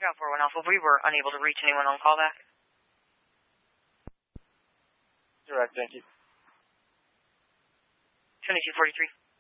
Ground 41 Alpha, we were unable to reach anyone on callback. Direct, thank you. 2243.